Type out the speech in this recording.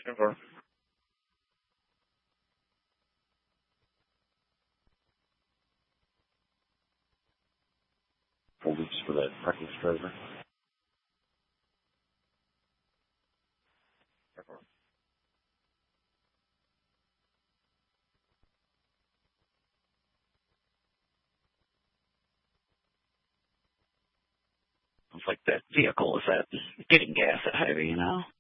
Ever. 4 weeks for that reckless driver. It's like that vehicle is that getting gas at heavy, you know?